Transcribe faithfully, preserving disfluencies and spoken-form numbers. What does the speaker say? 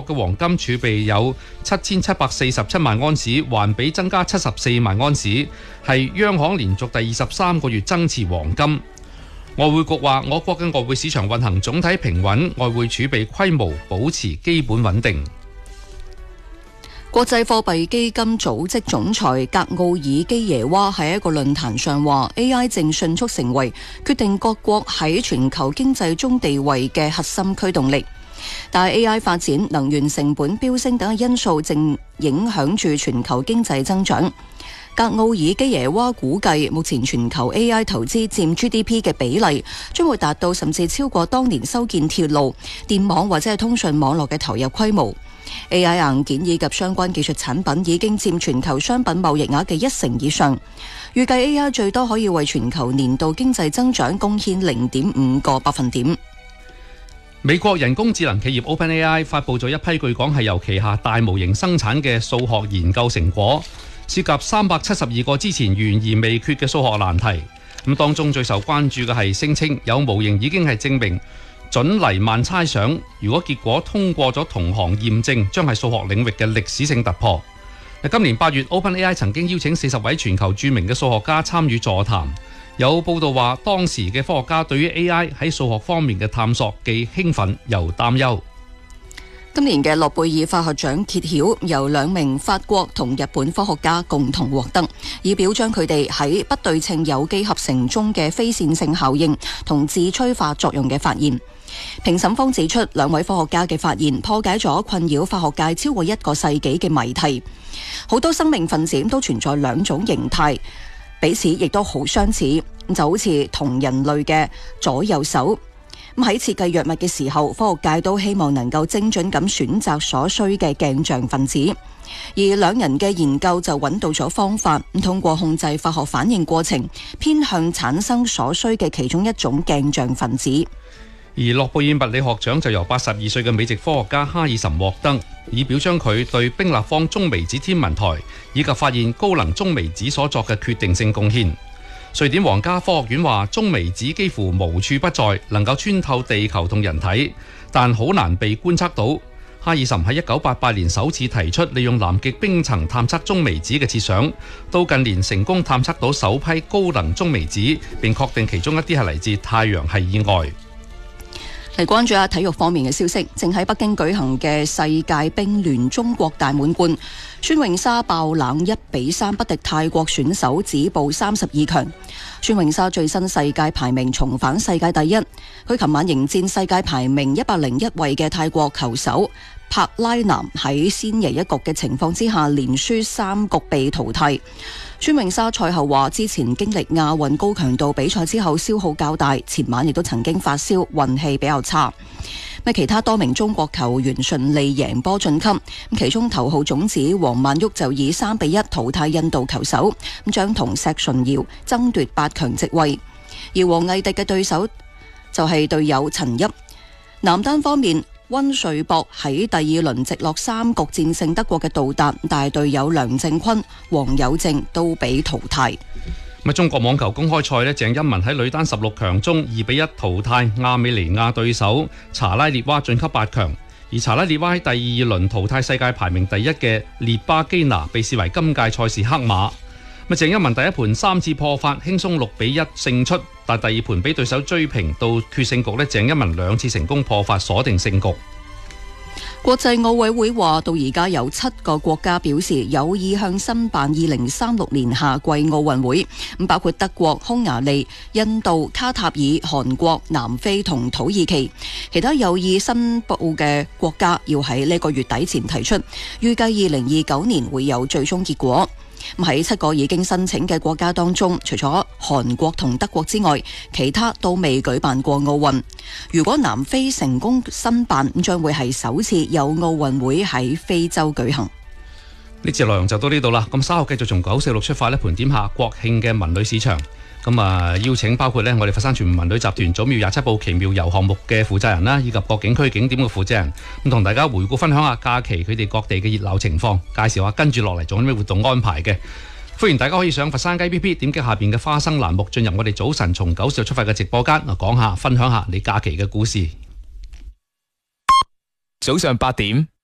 嘅黃金儲備有七千七百四十七萬安士，環比增加七十四萬安士，係央行連續第二十三個月增持黃金。外匯局話，我國嘅外匯市場運行總體平穩，外匯儲備規模保持基本穩定。 國際貨幣基金組織總裁格奧爾基耶娃喺一個論壇上話 A I 正迅速成為決定各國喺全球經濟中地位嘅核心驅動力，但係 A I 發展、能源成本飆升等嘅因素正影響住全球經濟增長。格奧爾基耶娃估計，目前全球 A I 投資佔 G D P 嘅比例將會達到甚至超過當年修建鐵路、電網或者係通訊網絡嘅投入規模。A I 硬件以及相關技術產品已經佔全球商品貿易額嘅一成以上，預計 A I 最多可以為全球年度經濟增長貢獻零點五個百分點。 美國人工智能企業 OpenAI 發佈咗一批據講係由旗下大模型生產嘅數學研究成果，涉及三百七十二個之前懸而未決嘅數學難題。咁當中最受關注嘅係聲稱有模型已經係證明準黎曼猜想，如果結果通過咗同行驗證，將係數學領域嘅歷史性突破。今年八月 OpenAI 曾經邀請四十位全球著名嘅數學家參與座談，有報道話當時嘅科學家對於 A I 喺數學方面嘅探索既興奮又擔憂。 今年嘅諾貝爾化學獎揭曉，由兩名法國同日本科學家共同獲得，以表彰佢哋喺不對稱有機合成中嘅非線性效應同自催化作用嘅發現。評審方指出，兩位科學家嘅發現破解咗困擾化學界超過一個世紀嘅謎題。好多生命分子都存在兩種形態，彼此亦都好相似，就好似同人類嘅左右手。咁喺設計藥物嘅時候，科學界都希望能夠精準咁選擇所需嘅鏡像分子，而兩人嘅研究就揾到咗方法，通過控制化學反應過程，偏向產生所需嘅其中一種鏡像分子。 而諾貝爾物理學獎就由八十二歲嘅美籍科學家哈爾岑獲得，以表彰佢對冰立方中微子天文台以及發現高能中微子所作嘅決定性貢獻。瑞典皇家科學院話，中微子幾乎無處不在，能夠穿透地球同人體，但好難被觀測到。哈爾岑喺一九八八年首次提出利用南極冰層探測中微子嘅設想，到近年成功探測到首批高能中微子，並確定其中一啲係嚟自太陽系以外。 嚟關注下體育方面嘅消息，正喺北京舉行嘅世界乒聯中國大滿貫，孫穎莎爆冷一比三不敵泰國選手，止步三十二強。孫穎莎最新世界排名重返世界第一，佢琴晚迎戰世界排名一百零一位嘅泰國球手帕拉南，喺先贏一局嘅情況之下，連輸三局被淘汰。孫穎莎賽後話，之前經歷亞運高強度比賽之後消耗較大，前晚亦都曾經發燒，運氣比較差。其他多名中國球員順利贏波晉級，其中頭號種子王曼昱就以三比一淘汰印度球手，將同石順堯爭奪八強席位。而王藝迪嘅對手就係隊友陳煜。男單方面，溫瑞博喺第二輪直落三局戰勝德國嘅杜達，但係隊友梁靖昆、黃友正都被淘汰。 中國網球公開賽咧，鄭欽文喺女單十六強中二比一淘汰亞美尼亞對手查拉列娃晉級八強，而查拉列娃喺第二輪淘汰世界排名第一嘅列巴基娜，被視為今屆賽事黑馬。咁鄭欽文第一盤三次破發，輕鬆六比一勝出，但第二盤俾對手追平到決勝局咧，鄭欽文兩次成功破發鎖定勝局。 國際奧委會話，到而家有七個國家表示有意向申辦二零三六年夏季奧運會，咁包括德國、匈牙利、印度、卡塔爾、韓國、南非同土耳其。其他有意申報嘅國家要喺呢個月底前提出，預計二零二九年會有最終結果。喺七個已經申請嘅國家當中，除咗韓國同德國之外，其他都未舉辦過奧運。如果南非成功申辦，將會係首次有奧運會喺非洲舉行。 呢節內容就到呢度啦。咁稍後繼續從九四六出發咧，盤點下國慶嘅文旅市場。咁啊，邀請包括咧我哋佛山全文旅集團祖廟廿七步奇妙遊項目嘅負責人啦，以及各景區景點嘅負責人，咁同大家回顧分享下假期佢哋各地嘅熱鬧情況，介紹下跟住落嚟仲有咩活動安排嘅。歡迎大家可以上佛山雞 P P 點擊下邊嘅花生欄目，進入我哋早晨從九四六出發嘅直播間，講下分享下你假期嘅故事。 早上八點，